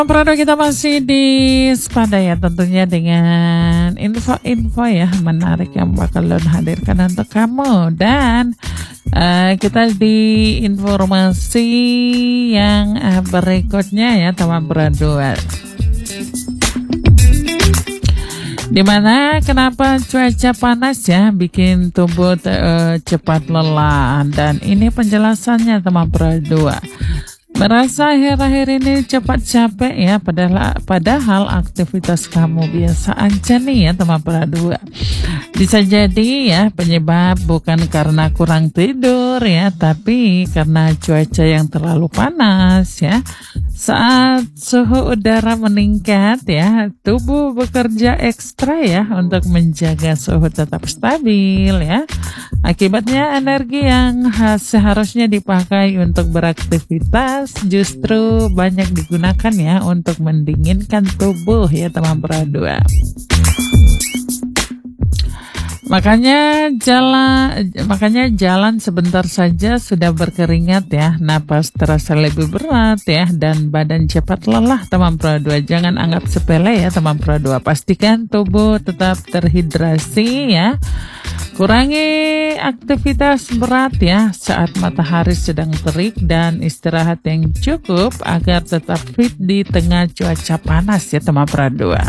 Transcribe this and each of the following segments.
Produk kita masih di Spada ya, tentunya dengan info-info ya menarik yang bakal Lon hadirkan untuk kamu. Dan kita di informasi yang berikutnya ya teman berdua. Dimana kenapa cuaca panas ya bikin tubuh cepat lelah, dan ini penjelasannya teman berdua. Merasa akhir-akhir ini cepat capek ya, padahal aktivitas kamu biasa aja nih ya teman berdua. Bisa jadi ya penyebab bukan karena kurang tidur ya, tapi karena cuaca yang terlalu panas ya. Saat suhu udara meningkat ya, tubuh bekerja ekstra ya untuk menjaga suhu tetap stabil ya. Akibatnya energi yang seharusnya dipakai untuk beraktivitas justru banyak digunakan ya untuk mendinginkan tubuh ya teman berdua. Makanya jalan sebentar saja sudah berkeringat ya, napas terasa lebih berat ya, dan badan cepat lelah teman berdua. Jangan anggap sepele ya teman berdua. Pastikan tubuh tetap terhidrasi ya. Kurangi aktivitas berat ya saat matahari sedang terik, dan istirahat yang cukup agar tetap fit di tengah cuaca panas ya teman berdua.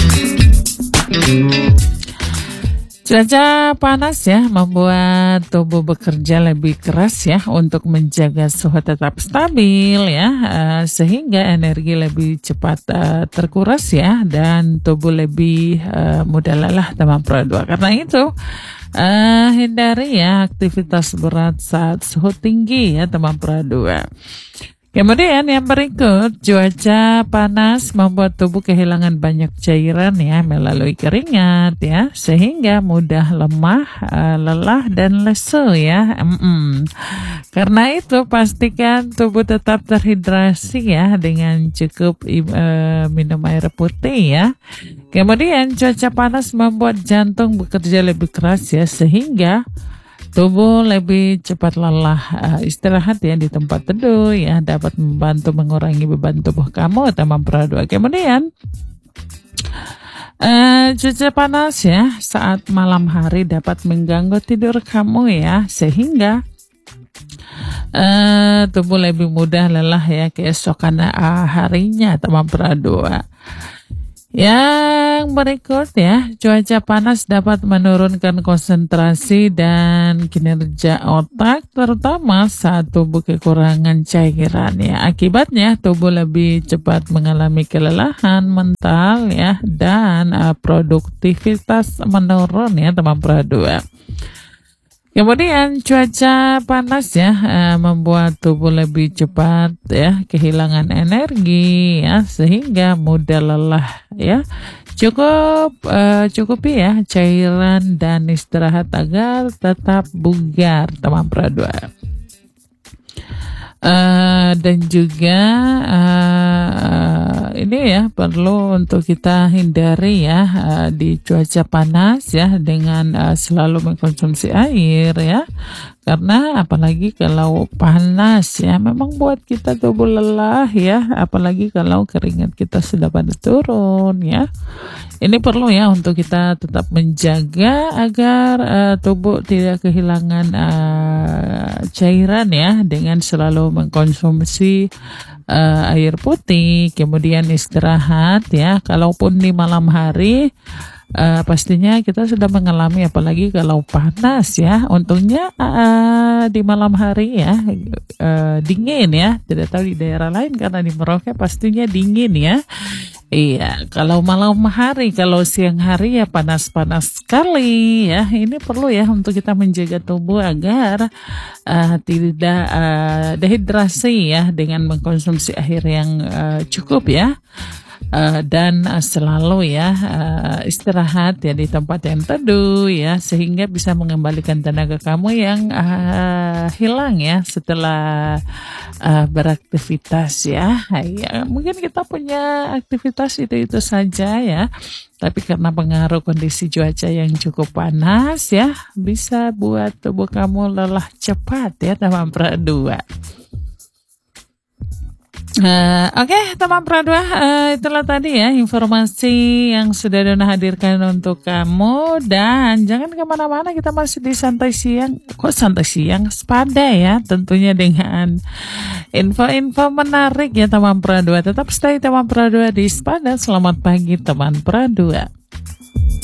Cuaca panas ya membuat tubuh bekerja lebih keras ya untuk menjaga suhu tetap stabil ya, sehingga energi lebih cepat terkuras ya, dan tubuh lebih mudah lelah teman berdua. Karena itu hindari ya aktivitas berat saat suhu tinggi ya teman berdua. Kemudian yang berikut, cuaca panas membuat tubuh kehilangan banyak cairan ya melalui keringat ya, sehingga mudah lemah, lelah dan lesu ya. Karena itu pastikan tubuh tetap terhidrasi ya dengan cukup minum air putih ya. Kemudian cuaca panas membuat jantung bekerja lebih keras ya, sehingga tubuh lebih cepat lelah. Istirahat ya di tempat teduh ya dapat membantu mengurangi beban tubuh kamu teman berdua. Kemudian cuaca panas ya saat malam hari dapat mengganggu tidur kamu ya, sehingga tubuh lebih mudah lelah ya keesokan harinya teman berdua. Yang berikut ya, cuaca panas dapat menurunkan konsentrasi dan kinerja otak, terutama saat tubuh kekurangan cairan ya. Akibatnya tubuh lebih cepat mengalami kelelahan mental ya, dan produktivitas menurun ya teman berdua. Kemudian cuaca panas ya membuat tubuh lebih cepat ya kehilangan energi ya, sehingga mudah lelah ya. Cukupi ya cairan dan istirahat agar tetap bugar teman berdua. Dan juga ini ya perlu untuk kita hindari ya di cuaca panas ya, dengan selalu mengkonsumsi air ya, karena apalagi kalau panas ya memang buat kita tubuh lelah ya, apalagi kalau keringat kita sudah pada turun ya. Ini perlu ya untuk kita tetap menjaga agar tubuh tidak kehilangan cairan ya, dengan selalu mengkonsumsi air putih, kemudian istirahat ya. Kalaupun di malam hari pastinya kita sudah mengalami, apalagi kalau panas ya. Untungnya di malam hari ya dingin ya. Tidak tahu di daerah lain, karena di Merauke pastinya dingin ya. Iya, kalau malam hari, kalau siang hari ya panas-panas sekali ya. Ini perlu ya untuk kita menjaga tubuh agar tidak dehidrasi ya, dengan mengkonsumsi air yang cukup ya. Dan selalu ya istirahat ya di tempat yang teduh ya, sehingga bisa mengembalikan tenaga kamu yang hilang ya setelah beraktivitas ya. Ya mungkin kita punya aktivitas itu saja ya, tapi karena pengaruh kondisi cuaca yang cukup panas ya, bisa buat tubuh kamu lelah cepat ya teman berdua. Oke, teman Pradua, itulah tadi ya informasi yang sudah Dona hadirkan untuk kamu. Dan jangan kemana-mana, kita masih di Santai Siang. Kok Santai Siang? Sepada ya, tentunya dengan info-info menarik ya teman Pradua. Tetap stay teman Pradua di Sepada. Selamat pagi teman Pradua.